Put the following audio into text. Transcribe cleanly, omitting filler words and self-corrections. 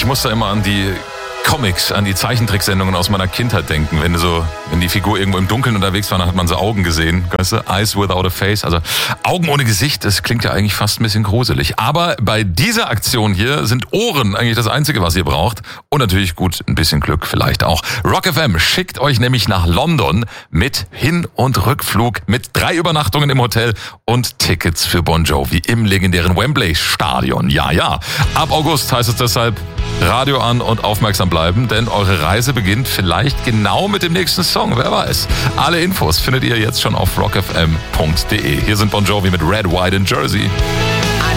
Ich muss da immer an die Comics, an die Zeichentricksendungen aus meiner Kindheit denken. Wenn die Figur irgendwo im Dunkeln unterwegs war, dann hat man so Augen gesehen. Weißt du? Eyes without a face. Also Augen ohne Gesicht, das klingt ja eigentlich fast ein bisschen gruselig. Aber bei dieser Aktion hier sind Ohren eigentlich das Einzige, was ihr braucht. Und natürlich gut, ein bisschen Glück vielleicht auch. Rock FM schickt euch nämlich nach London mit Hin- und Rückflug, mit 3 Übernachtungen im Hotel und Tickets für Bon Jovi im legendären Wembley Stadion. Ja. Ab August heißt es deshalb Radio an und aufmerksam bleiben, denn eure Reise beginnt vielleicht genau mit dem nächsten Song, wer weiß. Alle Infos findet ihr jetzt schon auf rockfm.de. Hier sind Bon Jovi mit Red, White and Jersey.